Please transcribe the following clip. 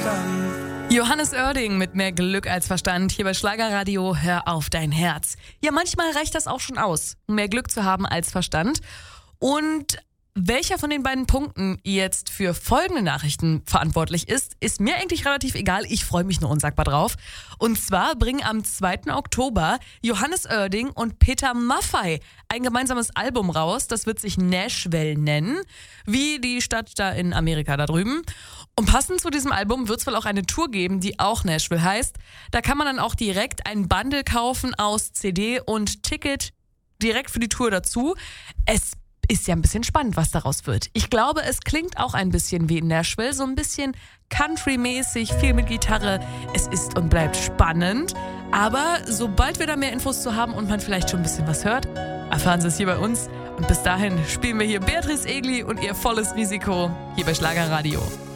Johannes Oerding mit mehr Glück als Verstand hier bei Schlagerradio. Hör auf dein Herz. Ja, manchmal reicht das auch schon aus, mehr Glück zu haben als Verstand. Und welcher von den beiden Punkten jetzt für folgende Nachrichten verantwortlich ist mir eigentlich relativ egal. Ich freue mich nur unsagbar drauf. Und zwar bringen am 2. Oktober Johannes Oerding und Peter Maffay ein gemeinsames Album raus. Das wird sich Nashville nennen, wie die Stadt da in Amerika da drüben. Und passend zu diesem Album wird es wohl auch eine Tour geben, die auch Nashville heißt. Da kann man dann auch direkt ein Bundle kaufen aus CD und Ticket direkt für die Tour dazu. Es ist ja ein bisschen spannend, was daraus wird. Ich glaube, es klingt auch ein bisschen wie in Nashville, so ein bisschen Country-mäßig, viel mit Gitarre. Es ist und bleibt spannend. Aber sobald wir da mehr Infos zu haben und man vielleicht schon ein bisschen was hört, erfahren Sie es hier bei uns. Und bis dahin spielen wir hier Beatrice Egli und ihr volles Risiko hier bei Schlagerradio.